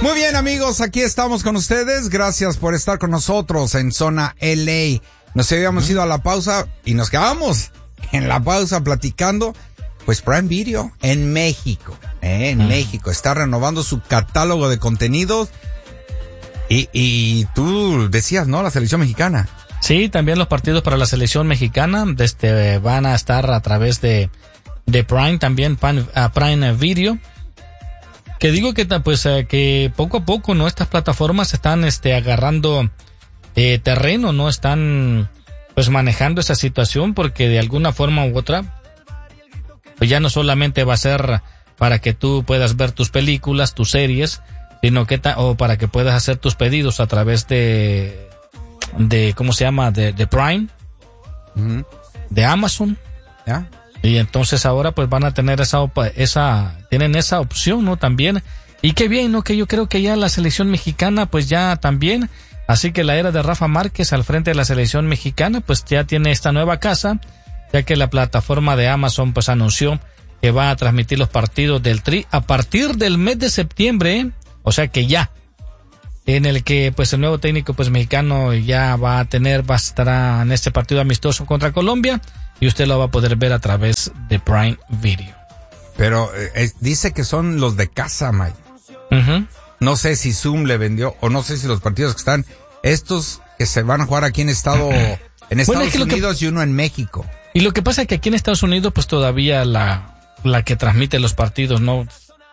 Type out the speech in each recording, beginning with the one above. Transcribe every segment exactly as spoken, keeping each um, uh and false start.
Muy bien, amigos, aquí estamos con ustedes. Gracias por estar con nosotros en Zona L A. Nos habíamos ido a la pausa y nos quedamos en la pausa platicando. Pues Prime Video en México, ¿eh? en mm. México está renovando su catálogo de contenidos. Y, y tú decías, ¿no? La selección mexicana. Sí, también los partidos para la selección mexicana este, van a estar a través de, de Prime, también Prime, uh, Prime Video. Que digo que pues eh, que poco a poco, ¿no? Estas plataformas están este agarrando eh, terreno, ¿no? Están pues manejando esa situación porque de alguna forma u otra pues ya no solamente va a ser para que tú puedas ver tus películas, tus series, sino que ta- o para que puedas hacer tus pedidos a través de de ¿cómo se llama? de, de Prime, uh-huh. de Amazon. ¿Ya? Y entonces ahora pues van a tener esa opa- esa tienen esa opción, ¿no? También. Y qué bien, ¿no? Que yo creo que ya la selección mexicana pues ya también, así que la era de Rafa Márquez al frente de la selección mexicana pues ya tiene esta nueva casa, ya que la plataforma de Amazon pues anunció que va a transmitir los partidos del Tri a partir del mes de septiembre, ¿eh? O sea que ya, en el que pues el nuevo técnico pues mexicano ya va a tener, va a estar en este partido amistoso contra Colombia. Y usted lo va a poder ver a través de Prime Video. Pero eh, dice que son los de casa, May. Uh-huh. No sé si Zoom le vendió o no sé si los partidos que están, estos que se van a jugar aquí en Estado, en Estados bueno, es que Unidos que, y uno en México. Y lo que pasa es que aquí en Estados Unidos pues todavía la, la que transmite los partidos, ¿no?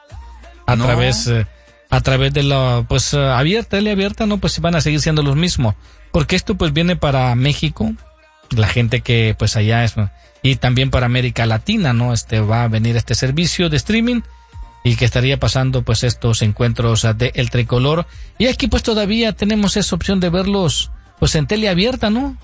A no. través, eh, a través de la, pues abierta, tele abierta, ¿no? Pues van a seguir siendo los mismos. Porque esto pues viene para México. La gente que pues allá es, y también para América Latina, ¿no? Este va a venir este servicio de streaming y que estaría pasando pues estos encuentros de El Tricolor. Y aquí pues todavía tenemos esa opción de verlos pues en tele abierta, ¿no?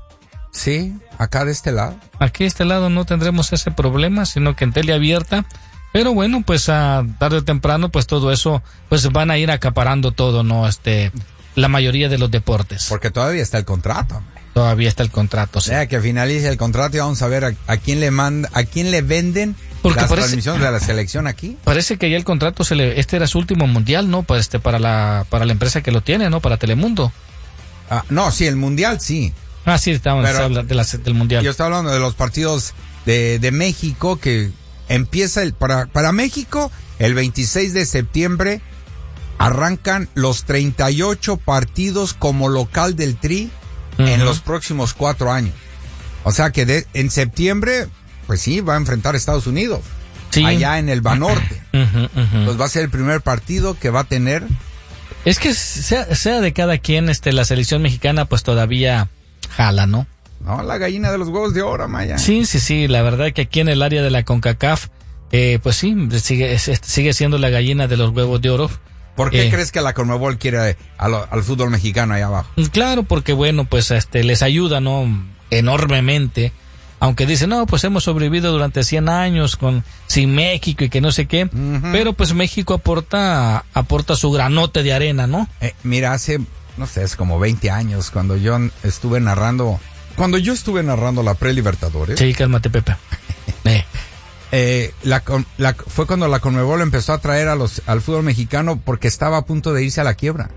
Sí, acá de este lado. Aquí de este lado no tendremos ese problema, sino que en tele abierta. Pero bueno, pues a tarde o temprano pues todo eso pues van a ir acaparando todo, ¿no? Este, la mayoría de los deportes. Porque todavía está el contrato. Todavía está el contrato, sí. O sea, que finalice el contrato y vamos a ver a, a quién le manda, a quién le venden Porque las parece, transmisiones de la selección aquí. Parece que ya el contrato se le, este era su último mundial, ¿no? Para este, para la, para la empresa que lo tiene, ¿no? Para Telemundo. Ah, no, sí, el mundial sí. Ah, sí, estábamos hablando de la, del mundial. Yo estaba hablando de los partidos de, de México que empieza el, para, para México el veintiséis de septiembre arrancan los treinta y ocho partidos como local del Tri. Uh-huh. En los próximos cuatro años. O sea que de, en septiembre, pues sí, va a enfrentar a Estados Unidos. Sí. Allá en el Banorte. Uh-huh, uh-huh. Pues va a ser el primer partido que va a tener. Es que sea, sea de cada quien, este, la selección mexicana pues todavía jala, ¿no? No, la gallina de los huevos de oro, Maya. Sí, sí, sí, la verdad que aquí en el área de la CONCACAF, eh, pues sí, sigue, es, sigue siendo la gallina de los huevos de oro. ¿Por qué eh, crees que la Conmebol quiere al, al fútbol mexicano ahí abajo? Claro, porque bueno, pues este les ayuda, ¿no? Enormemente. Aunque dicen, no, pues hemos sobrevivido durante cien años con sin México y que no sé qué. Uh-huh. Pero pues México aporta aporta su granote de arena, ¿no? Eh, mira, hace, no sé, es como veinte años cuando yo estuve narrando, cuando yo estuve narrando la pre-Libertadores. Sí, cálmate, Pepe. eh. Eh, la, la, fue cuando la Conmebol empezó a traer a los, al fútbol mexicano porque estaba a punto de irse a la quiebra.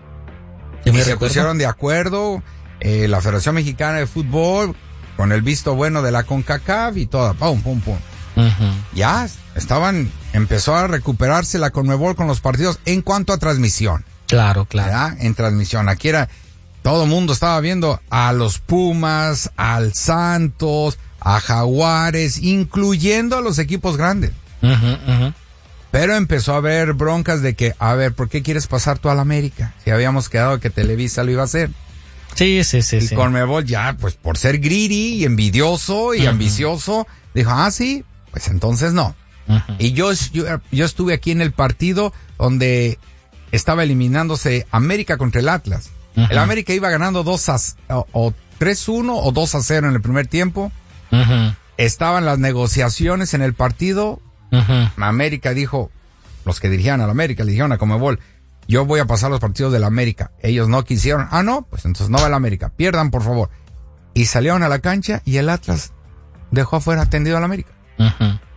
Y se recuerdo? pusieron de acuerdo, eh, la Federación Mexicana de Fútbol, con el visto bueno de la CONCACAF y toda, pum, pum, pum. Uh-huh. Ya estaban, empezó a recuperarse la Conmebol con los partidos en cuanto a transmisión. Claro, claro. ¿Verdad? En transmisión. Aquí era, todo el mundo estaba viendo a los Pumas, al Santos, a Jaguares, incluyendo a los equipos grandes. Uh-huh, uh-huh. Pero empezó a haber broncas de que, a ver, ¿por qué quieres pasar tú a la América? Si habíamos quedado que Televisa lo iba a hacer. Sí, sí, sí. Y sí. Conmebol ya, pues por ser greedy y envidioso y uh-huh. ambicioso, dijo, ah, sí, pues entonces no. Uh-huh. Y yo, yo, yo estuve aquí en el partido donde estaba eliminándose América contra el Atlas. Uh-huh. El América iba ganando dos a, o, o tres uno o dos a cero en el primer tiempo. Uh-huh. Estaban las negociaciones en el partido. Uh-huh. América dijo, los que dirigían a la América le dijeron a Conmebol, yo voy a pasar los partidos de la América. Ellos no quisieron. Ah, no, pues entonces no va la América. Pierdan, por favor. Y salieron a la cancha y el Atlas dejó afuera atendido a la América. Uh-huh.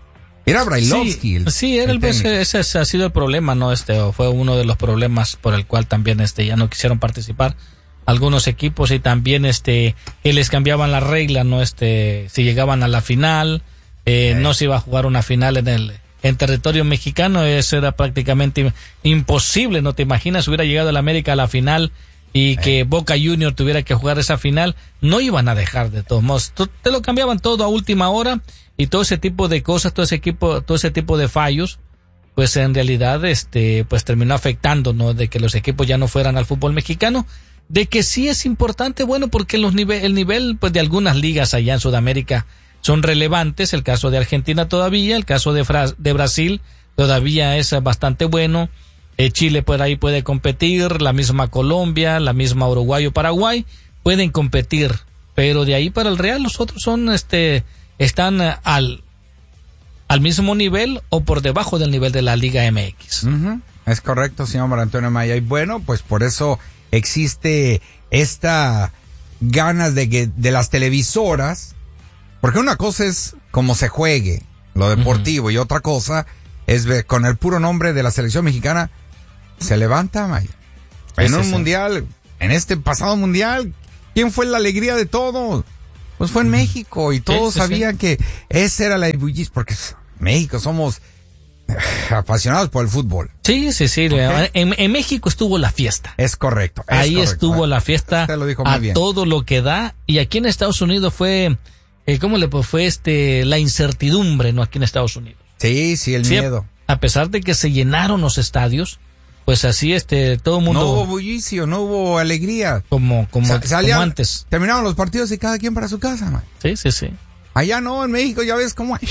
Era Brailovsky. Sí, sí era el, pues, ese, ese ha sido el problema, ¿no? Este, fue uno de los problemas por el cual también este ya no quisieron participar algunos equipos, y también este que les cambiaban la regla, ¿no? Este, si llegaban a la final, eh, no se iba a jugar una final en el en territorio mexicano, eso era prácticamente imposible, ¿no? Te imaginas, hubiera llegado el América a la final y que eh. Boca Junior tuviera que jugar esa final, no iban a dejar de todos modos, te lo cambiaban todo a última hora, y todo ese tipo de cosas, todo ese equipo, todo ese tipo de fallos, pues en realidad este pues terminó afectando, ¿no? De que los equipos ya no fueran al fútbol mexicano, de que sí es importante, bueno, porque los nive- el nivel pues de algunas ligas allá en Sudamérica son relevantes, el caso de Argentina todavía, el caso de, Fra- de Brasil todavía es bastante bueno, eh, Chile por ahí puede competir, la misma Colombia, la misma Uruguay o Paraguay pueden competir, pero de ahí para el Real los otros son este están al al mismo nivel o por debajo del nivel de la Liga M X. Uh-huh. Es correcto, señor Antonio Maya, y bueno, pues por eso existe esta ganas de que de las televisoras, porque una cosa es cómo se juegue lo deportivo, uh-huh, y otra cosa es ver, con el puro nombre de la selección mexicana se levanta, Maya. En sí, un sí, mundial, en este pasado mundial, ¿quién fue la alegría de todo? Pues fue en México, y todos sí, sí, sabían sí. que esa era la ebullición, porque México somos apasionados por el fútbol. Sí, sí, sí. Okay. En, en México estuvo la fiesta. Es correcto. Es Ahí correcto. estuvo la fiesta Usted lo dijo muy a bien. todo lo que da. Y aquí en Estados Unidos fue, eh, ¿cómo le fue este la incertidumbre, no? Aquí en Estados Unidos. Sí, sí, el sí, miedo. A pesar de que se llenaron los estadios, pues así este todo el mundo. No hubo bullicio, no hubo alegría. Como como, Sa- salían, como antes. Terminaron los partidos y cada quien para su casa, man. Sí, sí, sí. Allá no, en México ya ves cómo.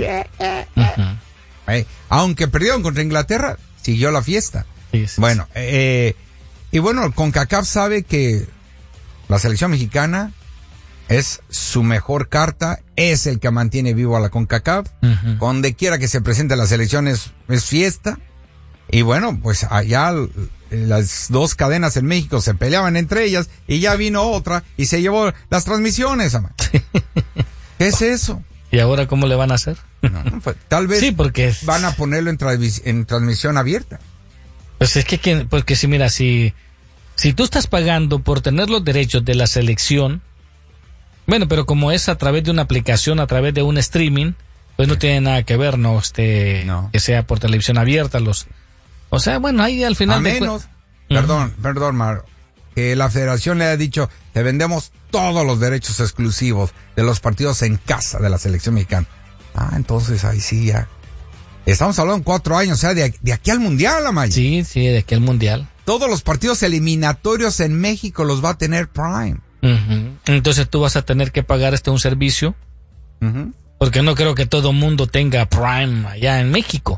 Uh-huh. Eh, aunque perdieron contra Inglaterra, siguió la fiesta. Sí, sí, bueno, eh, y bueno, CONCACAF sabe que la selección mexicana es su mejor carta, es el que mantiene vivo a la CONCACAF. Uh-huh. Donde quiera que se presente la selección es, es fiesta. Y bueno, pues allá las dos cadenas en México se peleaban entre ellas, y ya vino otra y se llevó las transmisiones. ¿Qué es eso? ¿Y ahora cómo le van a hacer? No, pues, tal vez sí, porque van a ponerlo en, transmis- en transmisión abierta. Pues es que, porque si mira, si, si tú estás pagando por tener los derechos de la selección, bueno, pero como es a través de una aplicación, a través de un streaming, pues no tiene nada que ver, no, este, no. que sea por televisión abierta, los, o sea, bueno, ahí al final. A menos, de... perdón, uh-huh. perdón, Mar, que la federación le ha dicho, te vendemos todos los derechos exclusivos de los partidos en casa de la selección mexicana. Ah, entonces ahí sí ya. Estamos hablando en cuatro años, o sea, de, de aquí al mundial, Amaya. Sí, sí, de aquí al mundial. Todos los partidos eliminatorios en México los va a tener Prime. Uh-huh. Entonces tú vas a tener que pagar este un servicio. Uh-huh. Porque no creo que todo mundo tenga Prime allá en México.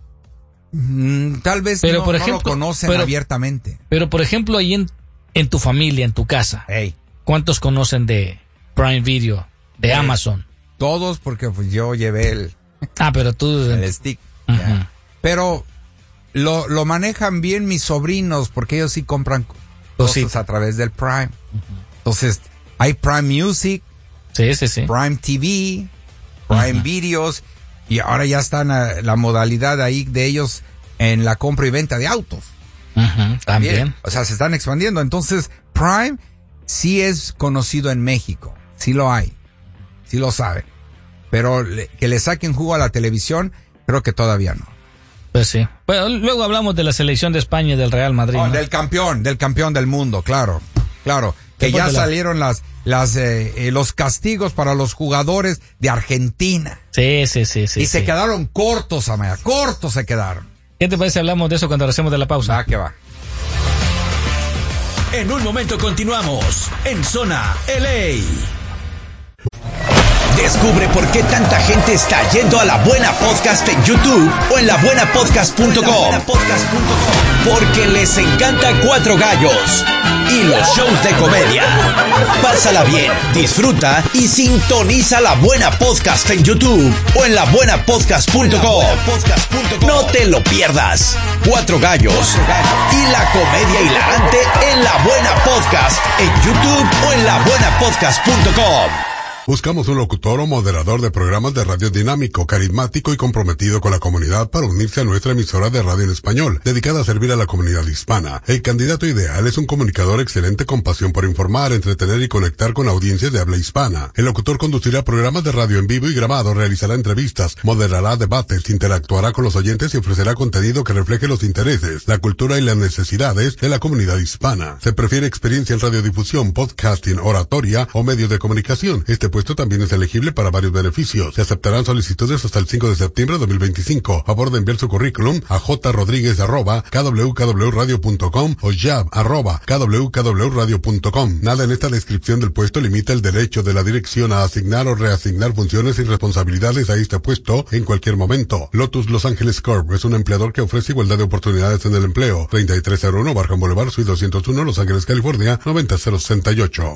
Mm, tal vez pero, no, por ejemplo, no lo conocen pero, abiertamente. Pero por ejemplo ahí en, en tu familia, en tu casa, hey. ¿cuántos conocen de Prime Video, de hey. Amazon? Todos, porque pues yo llevé el... Ah, pero tú... El stick. Uh-huh. Yeah. Pero lo, lo manejan bien mis sobrinos, porque ellos sí compran cosas sí. a través del Prime. Uh-huh. Entonces, hay Prime Music, sí, sí, sí. Prime T V, Prime uh-huh. Videos, y ahora ya están a, la modalidad ahí de ellos en la compra y venta de autos. Uh-huh. También. También. O sea, se están expandiendo. Entonces, Prime sí es conocido en México. Sí lo hay. Sí lo saben. Pero le, que le saquen jugo a la televisión, creo que todavía no. Pues sí. Bueno, luego hablamos de la selección de España y del Real Madrid. Oh, ¿no? Del campeón, del campeón del mundo, claro. Claro. Que ya salieron las, las, eh, eh, los castigos para los jugadores de Argentina. Sí, sí, sí, sí. Y sí. se quedaron cortos, Amaya. Cortos se quedaron. ¿Qué te parece? Hablamos de eso cuando regresemos de la pausa. Va, que va. En un momento continuamos en Zona L A. Descubre por qué tanta gente está yendo a La Buena Podcast en YouTube o en la buena podcast punto com. Porque les encanta Cuatro Gallos y los shows de comedia. Pásala bien, disfruta y sintoniza La Buena Podcast en YouTube o en la buena podcast punto com. No te lo pierdas. Cuatro Gallos y la comedia hilarante en La Buena Podcast en YouTube o en la buena podcast punto com. Buscamos un locutor o moderador de programas de radio dinámico, carismático y comprometido con la comunidad para unirse a nuestra emisora de radio en español, dedicada a servir a la comunidad hispana. El candidato ideal es un comunicador excelente con pasión por informar, entretener y conectar con audiencias de habla hispana. El locutor conducirá programas de radio en vivo y grabado, realizará entrevistas, moderará debates, interactuará con los oyentes y ofrecerá contenido que refleje los intereses, la cultura y las necesidades de la comunidad hispana. Se prefiere experiencia en radiodifusión, podcasting, oratoria o medios de comunicación. Este puesto también es elegible para varios beneficios. Se aceptarán solicitudes hasta el cinco de septiembre de dos mil veinticinco. A favor de enviar su currículum a jrodriguez arroba k w k w radio punto com o jab arroba k w k w radio punto com. Nada en esta descripción del puesto limita el derecho de la dirección a asignar o reasignar funciones y responsabilidades a este puesto en cualquier momento. Lotus Los Ángeles Corp es un empleador que ofrece igualdad de oportunidades en el empleo. treinta y tres cero uno Barham Boulevard, Suite doscientos uno, Los Ángeles, California, noventa cero sesenta y ocho.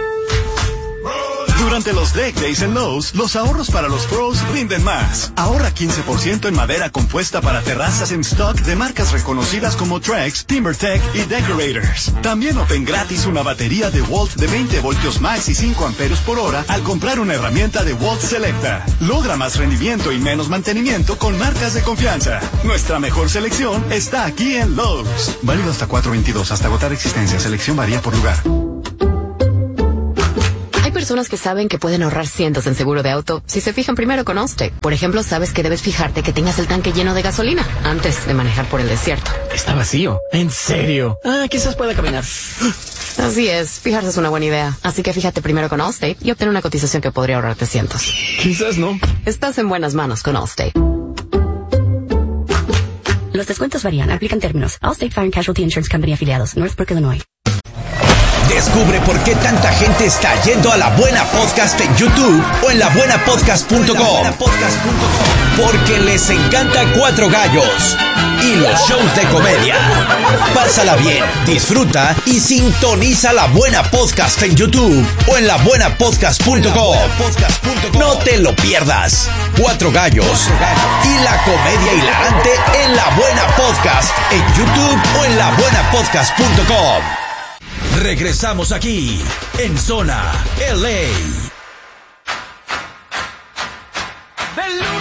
Durante los Deck Days en Lowe's, los ahorros para los pros rinden más. Ahorra quince por ciento en madera compuesta para terrazas en stock de marcas reconocidas como Trex, TimberTech y Decorators. También obtén gratis una batería de Walt de veinte voltios max y cinco amperios por hora al comprar una herramienta de Walt Selecta. Logra más rendimiento y menos mantenimiento con marcas de confianza. Nuestra mejor selección está aquí en Lowe's. Válido hasta cuatro veintidós, hasta agotar existencia. Selección varía por lugar. Hay personas que saben que pueden ahorrar cientos en seguro de auto si se fijan primero con Allstate. Por ejemplo, sabes que debes fijarte que tengas el tanque lleno de gasolina antes de manejar por el desierto. Está vacío. ¿En serio? Ah, quizás pueda caminar. Así es, fijarse es una buena idea. Así que fíjate primero con Allstate y obtén una cotización que podría ahorrarte cientos. Quizás no. Estás en buenas manos con Allstate. Los descuentos varían, aplican términos. Allstate Fire and Casualty Insurance Company afiliados, Northbrook, Illinois. Descubre por qué tanta gente está yendo a La Buena Podcast en YouTube o en la buena podcast punto com. Porque les encanta Cuatro Gallos y los shows de comedia. Pásala bien, disfruta y sintoniza La Buena Podcast en YouTube o en la buena podcast punto com. No te lo pierdas. Cuatro Gallos y la comedia hilarante en La Buena Podcast en YouTube o en la buena podcast punto com. Regresamos aquí en Zona L A.